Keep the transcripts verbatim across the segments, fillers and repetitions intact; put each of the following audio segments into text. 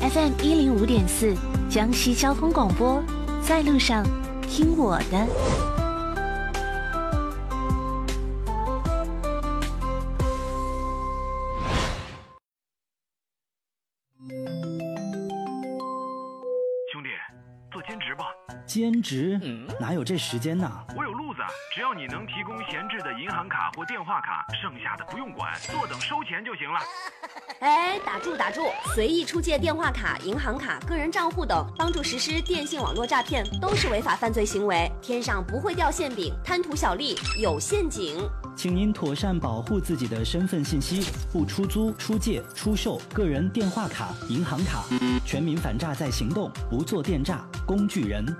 F M 一零五点四，江西交通广播，在路上听我的。 兄弟，做兼职吧。 兼职？哪有这时间呢？ 我有路子，只要你能提供闲置的银行卡或电话卡，剩下的不用管，坐等收钱就行了。 哎，打住打住！随意出借电话卡、银行卡、个人账户等，帮助实施电信网络诈骗，都是违法犯罪行为。天上不会掉馅饼，贪图小利有陷阱。 请您妥善保护自己的身份信息，不出租、出借、出售个人电话卡、银行卡。全民反诈在行动，不做电诈工具人。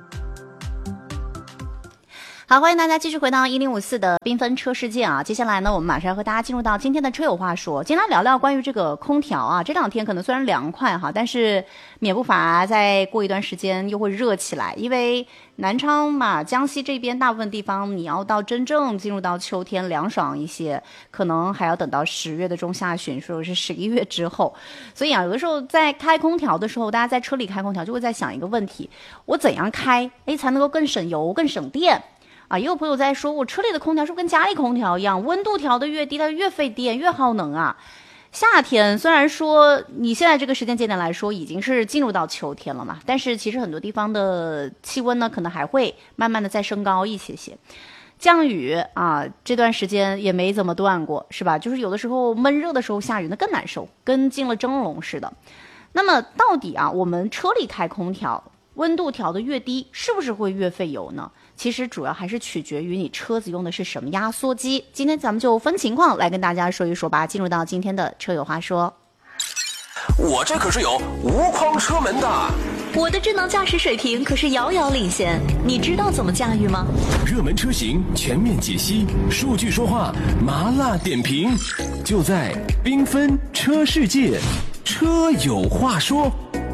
好，欢迎大家继续回到一零五四的缤纷车世界啊！接下来呢，我们马上和大家进入到今天的车友话说，今天来聊聊关于这个空调啊。这两天可能虽然凉快哈，但是免不乏再过一段时间又会热起来，因为南昌嘛，江西这边大部分地方你要到真正进入到秋天凉爽一些，可能还要等到十月的中下旬，说是十一月之后。所以啊，有的时候在开空调的时候，大家在车里开空调就会在想一个问题：我怎样开，哎，才能够更省油、更省电？啊，也有朋友在说，我车里的空调是不是跟家里空调一样，温度调的越低，它越费电，越耗能啊？夏天虽然说你现在这个时间节点来说已经是进入到秋天了嘛，但是其实很多地方的气温呢，可能还会慢慢的再升高一些些。降雨啊，这段时间也没怎么断过，是吧？就是有的时候闷热的时候下雨，那更难受，跟进了蒸笼似的。那么到底啊，我们车里开空调，温度调得越低，是不是会越费油呢？其实主要还是取决于你车子用的是什么压缩机。今天咱们就分情况来跟大家说一说吧。进入到今天的车友话说， 我这可是有无框车门的， 我的智能驾驶水平可是遥遥领先，你知道怎么驾驭吗？ 热门车型全面解析，数据说话，麻辣点评，就在缤纷车世界，车友话说。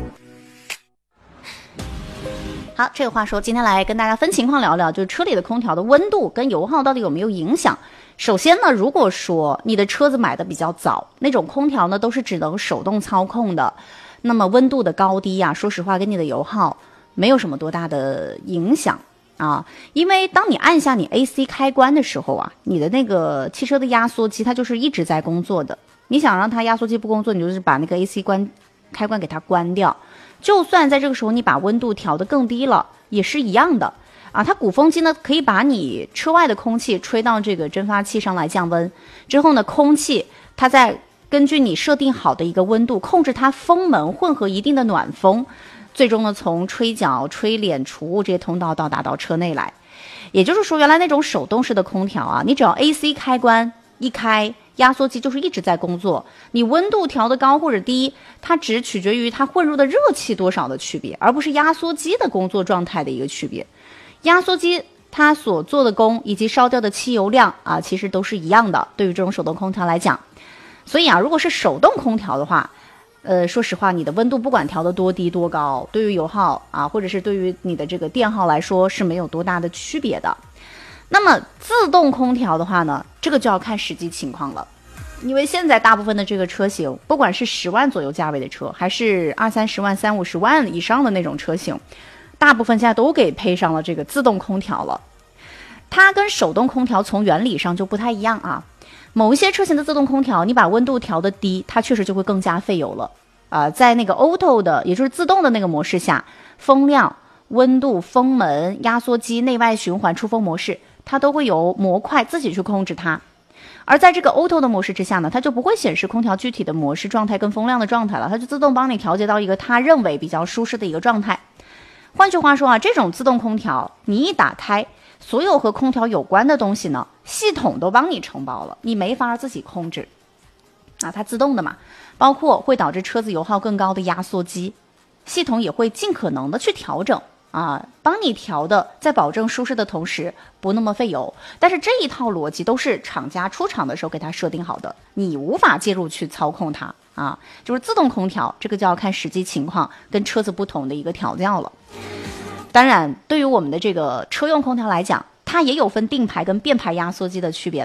好，这个话说，今天来跟大家分情况聊聊，就是车里的空调的温度跟油耗到底有没有影响。首先呢，如果说你的车子买的比较早，那种空调呢都是只能手动操控的，那么温度的高低呀、啊，说实话跟你的油耗没有什么多大的影响啊。因为当你按下你 A C 开关的时候啊，你的那个汽车的压缩机它就是一直在工作的。你想让它压缩机不工作，你就是把那个 A C 关开关给它关掉。就算在这个时候你把温度调得更低了，也是一样的啊。它鼓风机呢可以把你车外的空气吹到这个蒸发器上来降温，之后呢，空气它再根据你设定好的一个温度控制它风门混合一定的暖风，最终呢从吹角、吹脸、储物这些通道到达到车内来。也就是说，原来那种手动式的空调啊，你只要 A C 开关一开，压缩机就是一直在工作，你温度调得高或者低，它只取决于它混入的热气多少的区别，而不是压缩机的工作状态的一个区别。压缩机它所做的功以及烧掉的汽油量啊，其实都是一样的，对于这种手动空调来讲。所以啊，如果是手动空调的话，呃，说实话，你的温度不管调得多低多高，对于油耗啊，或者是对于你的这个电耗来说是没有多大的区别的。那么自动空调的话呢，这个就要看实际情况了。因为现在大部分的这个车型，不管是十万左右价位的车，还是二三十万、三五十万以上的那种车型，大部分现在都给配上了这个自动空调了。它跟手动空调从原理上就不太一样啊。某一些车型的自动空调，你把温度调得低，它确实就会更加费油了啊、呃。在那个 Auto 的，也就是自动的那个模式下，风量、温度、风门、压缩机、内外循环、出风模式，它都会由模块自己去控制它。而在这个 Auto 的模式之下呢，它就不会显示空调具体的模式状态跟风量的状态了，它就自动帮你调节到一个它认为比较舒适的一个状态。换句话说啊，这种自动空调你一打开，所有和空调有关的东西呢，系统都帮你承包了，你没法自己控制啊，它自动的嘛。包括会导致车子油耗更高的压缩机，系统也会尽可能的去调整啊，帮你调的，在保证舒适的同时不那么费油。但是这一套逻辑都是厂家出厂的时候给它设定好的，你无法介入去操控它啊。就是自动空调这个就要看实际情况跟车子不同的一个调教了。当然，对于我们的这个车用空调来讲，它也有分定排跟变排压缩机的区别的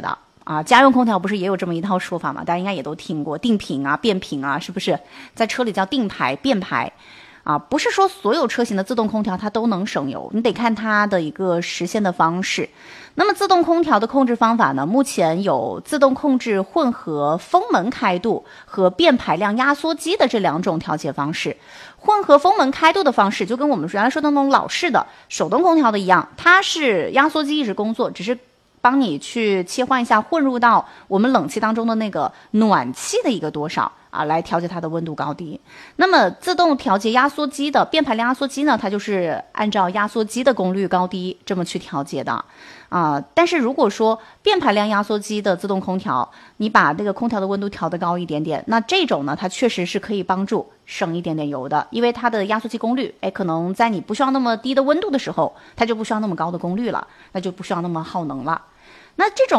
啊。家用空调不是也有这么一套说法吗？大家应该也都听过，定频啊、变频啊，是不是？在车里叫定排、变排。啊，不是说所有车型的自动空调它都能省油，你得看它的一个实现的方式。那么自动空调的控制方法呢，目前有自动控制混合风门开度和变排量压缩机的这两种调节方式。混合风门开度的方式就跟我们原来说的那种老式的手动空调的一样，它是压缩机一直工作，只是帮你去切换一下混入到我们冷气当中的那个暖气的一个多少啊，来调节它的温度高低。那么自动调节压缩机的变排量压缩机呢，它就是按照压缩机的功率高低这么去调节的啊。但是如果说变排量压缩机的自动空调，你把那个空调的温度调得高一点点，那这种呢，它确实是可以帮助省一点点油的，因为它的压缩机功率，哎，可能在你不需要那么低的温度的时候，它就不需要那么高的功率了，那就不需要那么耗能了。那这种